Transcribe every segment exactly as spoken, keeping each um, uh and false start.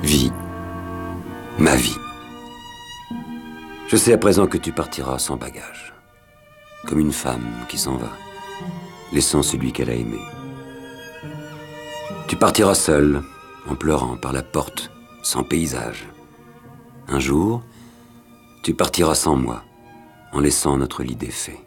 Vie. Ma vie. Je sais à présent que tu partiras sans bagage, comme une femme qui s'en va, laissant celui qu'elle a aimé. Tu partiras seul, en pleurant par la porte, sans paysage. Un jour, tu partiras sans moi, en laissant notre lit défait.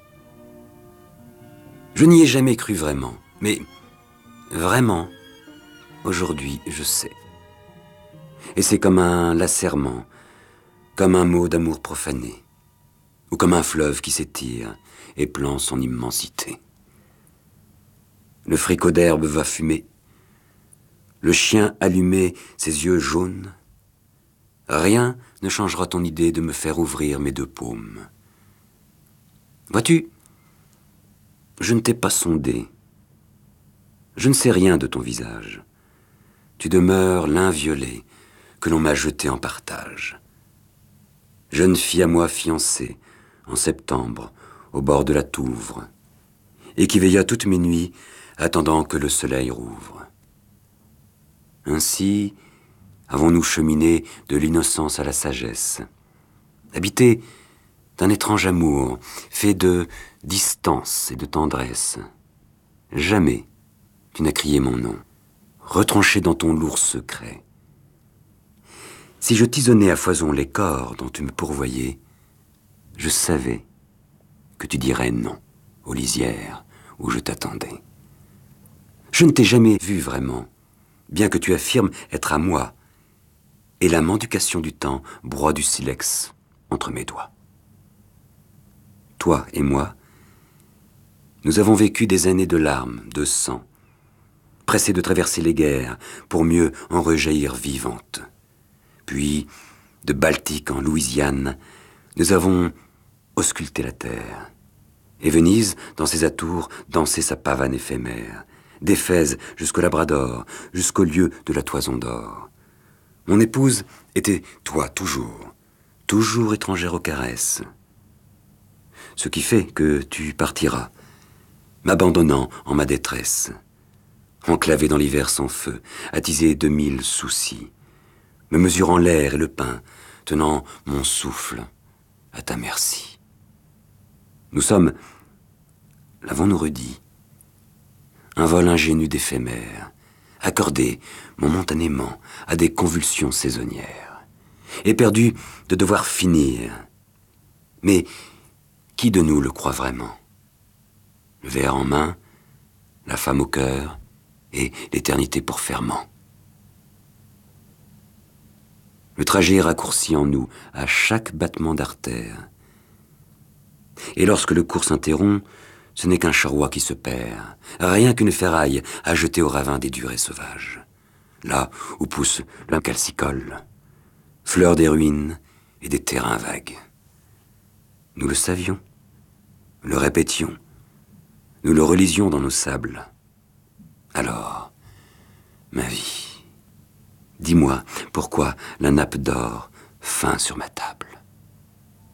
Je n'y ai jamais cru vraiment, mais vraiment, aujourd'hui, je sais. Et c'est comme un lacèrement, comme un mot d'amour profané, ou comme un fleuve qui s'étire et plante son immensité. Le fricot d'herbe va fumer, le chien allumer ses yeux jaunes. Rien ne changera ton idée de me faire ouvrir mes deux paumes. Vois-tu, je ne t'ai pas sondé. Je ne sais rien de ton visage. Tu demeures l'inviolé que l'on m'a jeté en partage. Jeune fille à moi fiancée, en septembre, au bord de la Touvre, et qui veilla toutes mes nuits, attendant que le soleil rouvre. Ainsi avons-nous cheminé de l'innocence à la sagesse, habité d'un étrange amour, fait de distance et de tendresse. Jamais tu n'as crié mon nom, retranché dans ton lourd secret. Si je tisonnais à foison les corps dont tu me pourvoyais, je savais que tu dirais non aux lisières où je t'attendais. Je ne t'ai jamais vu vraiment, bien que tu affirmes être à moi, et la mendication du temps broie du silex entre mes doigts. Toi et moi, nous avons vécu des années de larmes, de sang, pressés de traverser les guerres pour mieux en rejaillir vivantes. Puis, de Baltique en Louisiane, nous avons ausculté la terre. Et Venise, dans ses atours, dansait sa pavane éphémère, d'Éphèse jusqu'au Labrador, jusqu'au lieu de la toison d'or. Mon épouse était toi toujours, toujours étrangère aux caresses. Ce qui fait que tu partiras, m'abandonnant en ma détresse, enclavé dans l'hiver sans feu, attisé de mille soucis, me mesurant l'air et le pain, tenant mon souffle à ta merci. Nous sommes, l'avons-nous redit, un vol ingénu d'éphémère, accordé momentanément à des convulsions saisonnières, éperdu de devoir finir. Mais qui de nous le croit vraiment? Le verre en main, la femme au cœur et l'éternité pour ferment. Le trajet est raccourci en nous à chaque battement d'artère. Et lorsque le cours s'interrompt, ce n'est qu'un charroi qui se perd, rien qu'une ferraille à jeter au ravin des durées sauvages. Là où pousse l'un calcicole, fleur des ruines et des terrains vagues. Nous le savions, le répétions, nous le relisions dans nos sables. Alors, ma vie, dis-moi pourquoi la nappe d'or feint sur ma table.